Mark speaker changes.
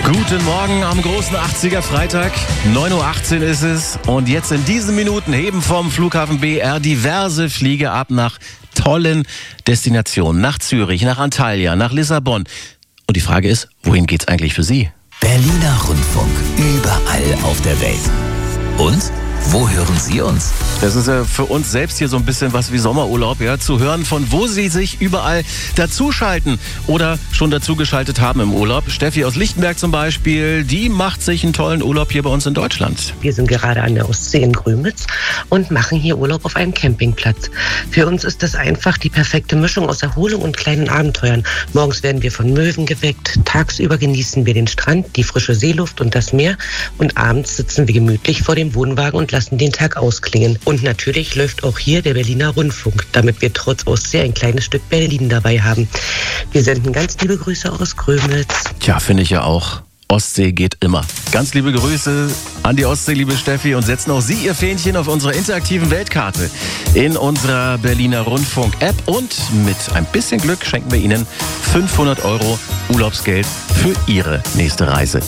Speaker 1: Guten Morgen am großen 80er Freitag. 9:18 Uhr ist es. Und jetzt in diesen Minuten heben vom Flughafen BR diverse Flieger ab nach tollen Destinationen. Nach Zürich, nach Antalya, nach Lissabon. Und die Frage ist, wohin geht's eigentlich für Sie?
Speaker 2: Berliner Rundfunk. Überall auf der Welt. Und wo hören Sie uns?
Speaker 1: Das ist ja für uns selbst hier so ein bisschen was wie Sommerurlaub, ja, zu hören, von wo Sie sich überall dazuschalten oder schon dazugeschaltet haben im Urlaub. Steffi aus Lichtenberg zum Beispiel, die macht sich einen tollen Urlaub hier bei uns in Deutschland.
Speaker 3: Wir sind gerade an der Ostsee in Grömitz und machen hier Urlaub auf einem Campingplatz. Für uns ist das einfach die perfekte Mischung aus Erholung und kleinen Abenteuern. Morgens werden wir von Möwen geweckt, tagsüber genießen wir den Strand, die frische Seeluft und das Meer und abends sitzen wir gemütlich vor dem Wohnwagen und lassen den Tag ausklingen. Und natürlich läuft auch hier der Berliner Rundfunk, damit wir trotz Ostsee ein kleines Stück Berlin dabei haben. Wir senden ganz liebe Grüße aus Grömitz.
Speaker 1: Tja, finde ich ja auch. Ostsee geht immer. Ganz liebe Grüße an die Ostsee, liebe Steffi, und setzen auch Sie Ihr Fähnchen auf unserer interaktiven Weltkarte in unserer Berliner Rundfunk-App. Und mit ein bisschen Glück schenken wir Ihnen 500 € Urlaubsgeld für Ihre nächste Reise.